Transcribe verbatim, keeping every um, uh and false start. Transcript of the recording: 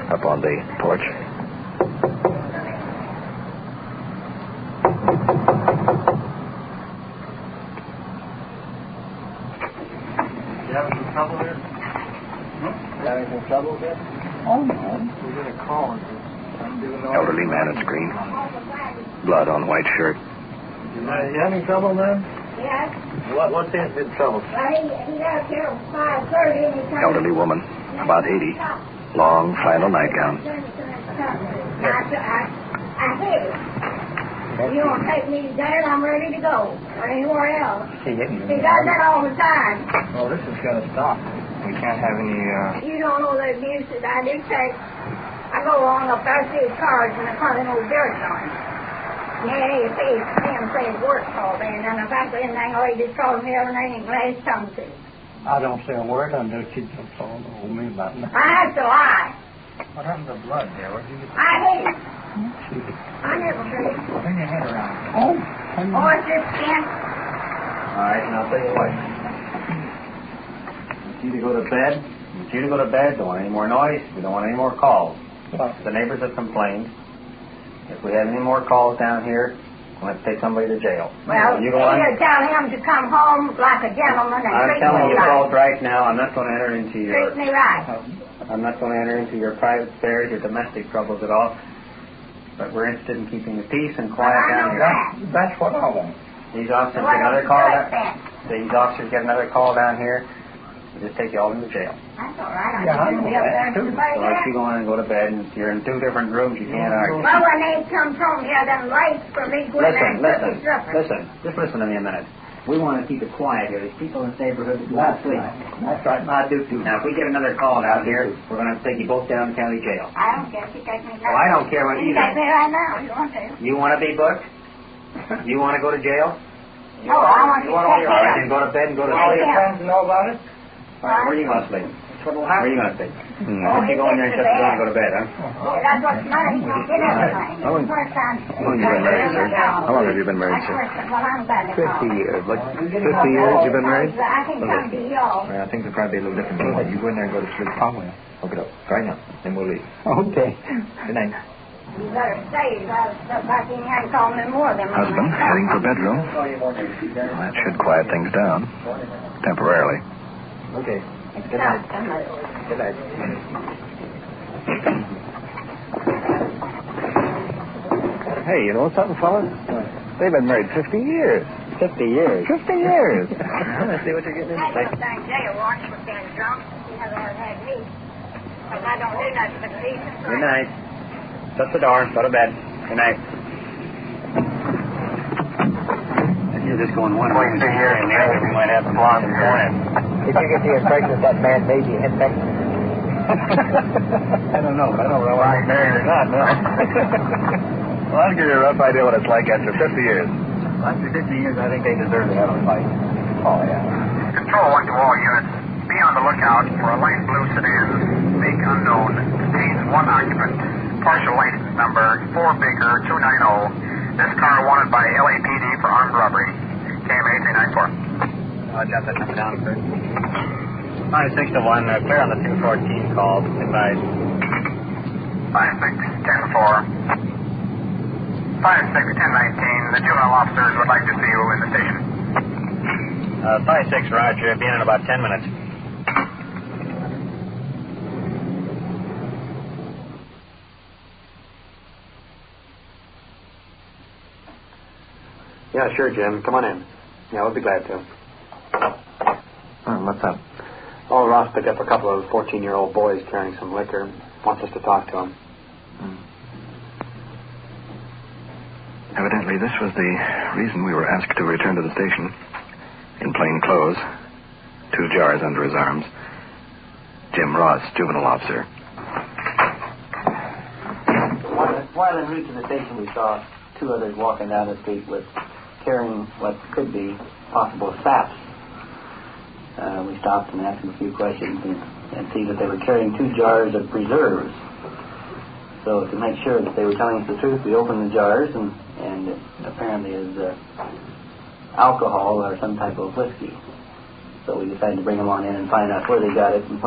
up on the porch. You having some trouble here? Hmm? You having some trouble here? Oh, no. We're going to call him. Elderly man at screen. Blood on white shirt. Uh, you having trouble, man? Yes. What, what's his in trouble? Well, he, he left here at five thirty and he come... Elderly woman, about eighty. Long flannel nightgown. I, I, I hit it. If you don't take me there, I'm ready to go. Or anywhere else. He hit me. He does that all the time. Well, this is going to stop. We can't have any, uh... You don't know the abuse that I did take. I go along up there, see his cars in the front of those dirt on. Yeah, you see, him say his work's all day, and then if I say anything, oh, he just calls me every name and glass tongue to. I don't say a word under it. She just told me about it. I have to lie. What happened to blood there? What did you get? I hate it. She... I never did. Turn your head around. Oh, Oh, it's just skin. All right, and I'll tell you what. I want you to go to bed. I want you to go to bed. Don't want any more noise. We don't want any more calls. The neighbors have complained. If we have any more calls down here, we'll have to take somebody to jail. Well, you go on. you tell him to come home like a gentleman and I'm treat telling me you right. both right now, I'm not going to enter into your... Treat me right. I'm not going to enter into your private affairs, your domestic troubles at all. But we're interested in keeping the peace and quiet Well, I down know here. that. That's what I want. These officers So why get another don't you call do it down. then? These officers get another call down here. We'll just take you all into jail. That's all right. I Yeah, I can know be up that, there too. and somebody So let you there. go on and go to bed. And you're in two different rooms. You can't argue. Well, when they come from here, then late for me to go in there Listen, and cook listen, his supper. listen. Just listen to me a minute. We want to keep it quiet here. There's people in this neighborhood that do not sleep. That's right. I do too. Now, if we get another call down here, we're going to have to take you both down to county jail. I don't care if you take me there. Well, I don't care what you you take do. me right now if you want to. You want to be booked? You want to go to jail? No, I want you to All take me right, there. then go to bed and go to All sleep. your friends know about it? All right, where are you going to sleep? Where are you going to sleep? Hmm. Oh, You go in there and shut the door and go to bed, huh? Yeah, that's what's the matter. You don't get everything. How long- First time. How long have you been married, sir? How long have you been married, That's sir? first- well, I'm glad to call. Fifty years. Like fifty years you've been married? I can come to y'all. Well, things will probably be a little different than that. You go in there and go to sleep. I will. Hook it up. Right now. Then we'll leave. Okay. Good night. You better stay. I look like you hadn't called me more than my Husband heading for bedroom. Oh, you won't need to see that. Well, that should quiet things down. Temporarily. Okay. Good night. Good night. Hey, you know something, fellas? They've been married fifty years. Fifty years. Fifty years. Let's see what you're getting I into. just thank jail once for being drunk. You never have had me. Because I don't do nothing but leave and Good night. Shut the door. Go to bed. Good night. You're just going one way and the other. We might have a blonde and blonde. Did you get the impression that that man made you hit me? I don't know. I don't know whether I'm married or not. No. Well, I'll give you a rough idea what it's like after fifty years. After fifty years, I think they deserve to have a fight. Oh, yeah. Control one to all units. Be on the lookout for a light blue sedan, make unknown, contains one occupant. Partial license number four Baker two nine zero. This car wanted by L A P D for armed robbery. K M A three nine four. I'll jot that number down first. Five six to one. Uh, clear on the two fourteen call. Advise. Five six ten four. Five six ten nineteen. The juvenile officers would like to see you in the station. Uh, five six, Roger. Be in in about ten minutes. Yeah, sure, Jim. Come on in. Yeah, we'll be glad to. Oh, what's up? Oh, Ross picked up a couple of fourteen-year-old boys carrying some liquor. Wants us to talk to them. Hmm. Evidently, this was the reason we were asked to return to the station. In plain clothes, two jars under his arms. Jim Ross, juvenile officer. While, while en route to the station, we saw two others walking down the street with carrying what could be possible saps. Uh, we stopped and asked them a few questions and, and see that they were carrying two jars of preserves. So to make sure that they were telling us the truth, we opened the jars, and, and it apparently is uh, alcohol or some type of whiskey. So we decided to bring them on in and find out where they got it and